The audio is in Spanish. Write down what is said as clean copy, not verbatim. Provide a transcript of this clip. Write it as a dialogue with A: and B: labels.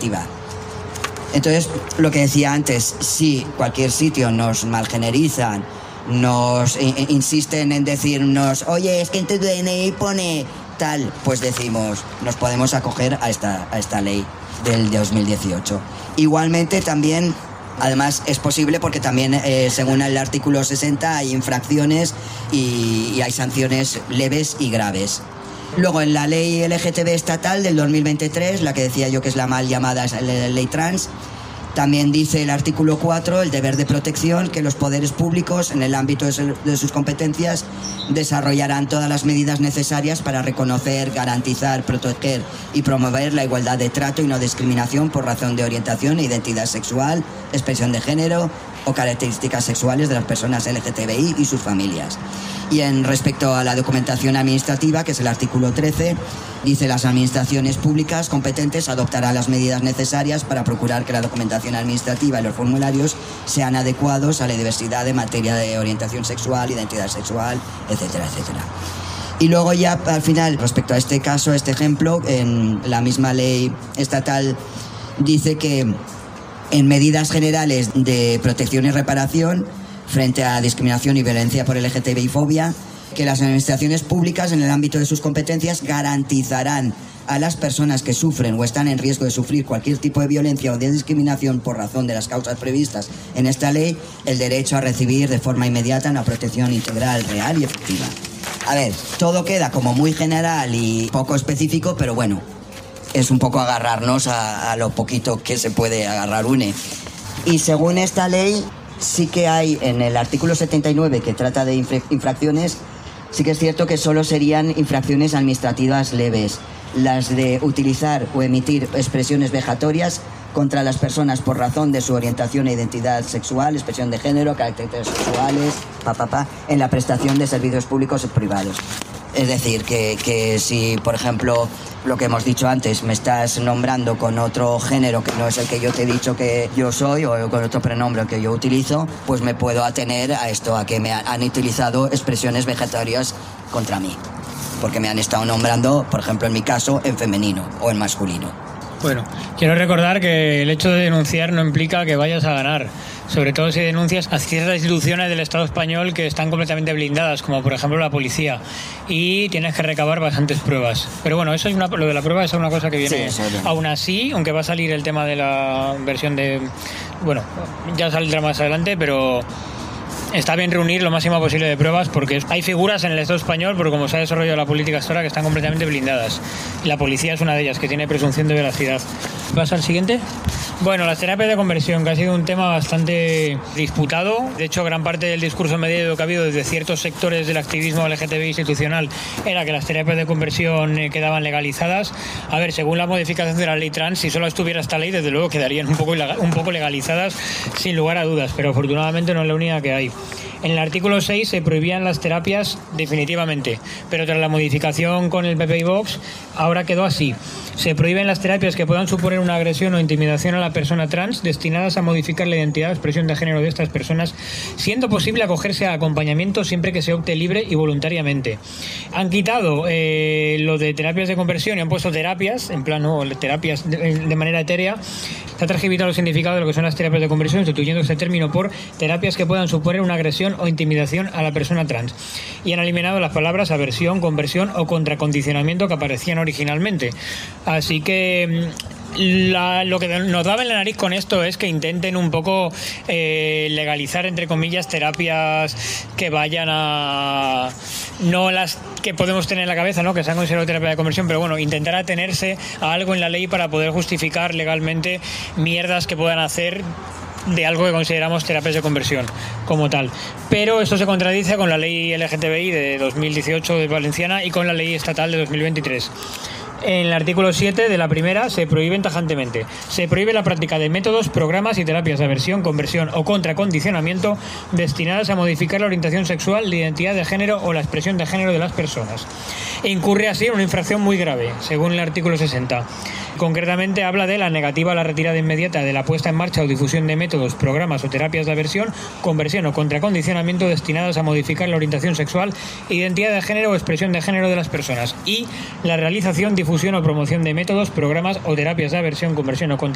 A: administrativa. Entonces, lo que decía antes, si cualquier sitio nos malgenerizan, nos insisten en decirnos, oye, es que en tu DNI pone tal, pues decimos, nos podemos acoger a esta ley del 2018. Igualmente también, además es posible porque también según el artículo 60 hay infracciones y hay sanciones leves y graves. Luego en la ley LGTB estatal del 2023, la que decía yo que es la mal llamada ley trans, también dice el artículo 4, el deber de protección, que los poderes públicos, en el ámbito de sus competencias, desarrollarán todas las medidas necesarias para reconocer, garantizar, proteger y promover la igualdad de trato y no discriminación por razón de orientación e identidad sexual, expresión de género o características sexuales de las personas LGTBI y sus familias. Y en respecto a la documentación administrativa, que es el artículo 13, dice las administraciones públicas competentes adoptarán las medidas necesarias para procurar que la documentación administrativa y los formularios sean adecuados a la diversidad de materia de orientación sexual, identidad sexual, etcétera, etcétera. Y luego ya al final, respecto a este caso, este ejemplo, en la misma ley estatal dice que en medidas generales de protección y reparación frente a discriminación y violencia por LGTBI-fobia, que las administraciones públicas en el ámbito de sus competencias garantizarán a las personas que sufren o están en riesgo de sufrir cualquier tipo de violencia o de discriminación por razón de las causas previstas en esta ley el derecho a recibir de forma inmediata una protección integral, real y efectiva. A ver, todo queda como muy general y poco específico, pero bueno, es un poco agarrarnos a lo poquito que se puede agarrar UNE. Y según esta ley, sí que hay en el artículo 79 que trata de infracciones, sí que es cierto que solo serían infracciones administrativas leves, las de utilizar o emitir expresiones vejatorias contra las personas por razón de su orientación e identidad sexual, expresión de género, caracteres sexuales, en la prestación de servicios públicos o privados. Es decir, que si, por ejemplo, lo que hemos dicho antes, me estás nombrando con otro género que no es el que yo te he dicho que yo soy o con otro prenombre que yo utilizo, pues me puedo atener a esto, a que me han utilizado expresiones vejatorias contra mí. Porque me han estado nombrando, por ejemplo, en mi caso, en femenino o en masculino.
B: Bueno, quiero recordar que el hecho de denunciar no implica que vayas a ganar, sobre todo si denuncias a ciertas instituciones del Estado español que están completamente blindadas, como por ejemplo la policía, y tienes que recabar bastantes pruebas. Pero bueno, eso es lo de la prueba es una cosa que viene. Sí, aún así, aunque va a salir el tema de la versión de... Bueno, ya saldrá más adelante, pero... Está bien reunir lo máximo posible de pruebas porque hay figuras en el Estado español, pero como se ha desarrollado la política hasta ahora, que están completamente blindadas. Y la policía es una de ellas, que tiene presunción de veracidad. ¿Vas al siguiente? Bueno, las terapias de conversión, que ha sido un tema bastante disputado. De hecho, gran parte del discurso mediático que ha habido desde ciertos sectores del activismo LGTBI institucional era que las terapias de conversión quedaban legalizadas. A ver, según la modificación de la ley trans, si solo estuviera esta ley, desde luego quedarían un poco legalizadas, sin lugar a dudas, pero afortunadamente no es la única que hay. En el artículo 6 se prohibían las terapias definitivamente, pero tras la modificación con el PP y Vox, ahora quedó así. Se prohíben las terapias que puedan suponer una agresión o intimidación a la persona trans destinadas a modificar la identidad o expresión de género de estas personas, siendo posible acogerse a acompañamiento siempre que se opte libre y voluntariamente. Han quitado lo de terapias de conversión y han puesto terapias, en plan, no, terapias de manera etérea. Se ha transcribitado el significado de lo que son las terapias de conversión, sustituyendo este término por terapias que puedan suponer una agresión o intimidación a la persona trans. Y han eliminado las palabras aversión, conversión o contracondicionamiento que aparecían originalmente. Así que lo que nos daba en la nariz con esto es que intenten un poco legalizar, entre comillas, terapias que vayan a... no las que podemos tener en la cabeza, ¿no?, que se han considerado terapia de conversión, pero bueno, intentar atenerse a algo en la ley para poder justificar legalmente mierdas que puedan hacer de algo que consideramos terapias de conversión como tal. Pero esto se contradice con la ley LGTBI de 2018 de Valenciana y con la ley estatal de 2023. En el artículo 7 de la primera se prohíben tajantemente. Se prohíbe la práctica de métodos, programas y terapias de aversión, conversión o contracondicionamiento destinadas a modificar la orientación sexual, la identidad de género o la expresión de género de las personas. E incurre así en una infracción muy grave, según el artículo 60. Concretamente habla de la negativa a la retirada inmediata de la puesta en marcha o difusión de métodos, programas o terapias de aversión, conversión o contracondicionamiento destinadas a modificar la orientación sexual, identidad de género o expresión de género de las personas, y la realización, difusión o promoción de métodos, programas o terapias de aversión, conversión o